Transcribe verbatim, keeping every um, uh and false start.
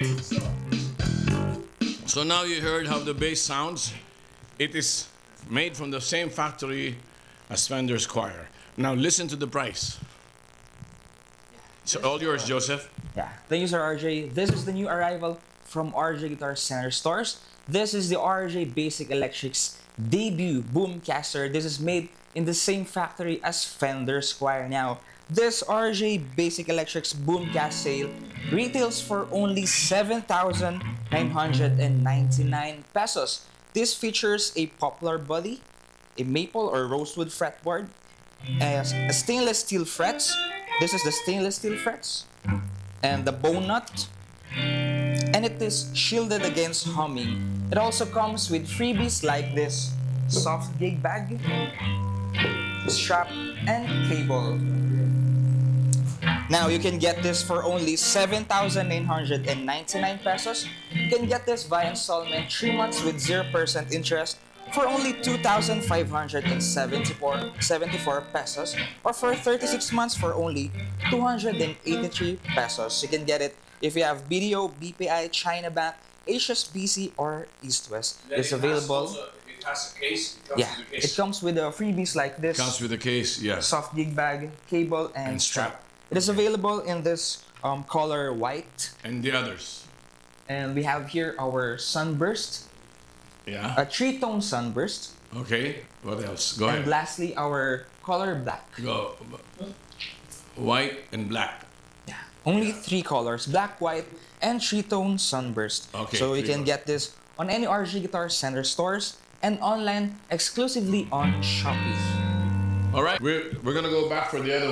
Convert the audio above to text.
So now you heard how the bass sounds. It is made from the same factory as Fender Squire. Now listen to the price. So all yours, Joseph. Yeah, thank you, Sir R J. This is the new arrival from R J Guitar Center stores. This is the R J Basic Electrics debut Boomcaster. This is made in the same factory as Fender Squire. Now, this R J Basic Electrics Boomcast sale retails for only seven thousand nine hundred ninety-nine pesos. This features a poplar body, a maple or rosewood fretboard, a, a stainless steel frets. This is the stainless steel frets and the bone nut, and it is shielded against humming. It also comes with freebies like this soft gig bag, strap, and cable. Now you can get this for only seven thousand nine hundred ninety-nine pesos. You can get this via installment three months with zero percent interest for only two thousand five hundred seventy-four pesos, or for thirty-six months for only two hundred eighty-three pesos. You can get it if you have B D O, B P I, China Bank, H S B C, or East West. It's available. Also, it has a case. It comes Yeah, with a case. it comes with uh, freebies like this. Comes with a case, yes. Soft gig bag, cable, and, And strap. It is available in this um, color white. And the others. And we have here our sunburst, Yeah. a three-tone sunburst. Okay. What else? Go And ahead. lastly, our color black. Go. White and black. Yeah. Only three colors, black, white, and three-tone sunburst. Okay, So you three can colors. get this on any R G Guitar Center stores and online exclusively on Shopee. All right. We're, we're going to go back for the other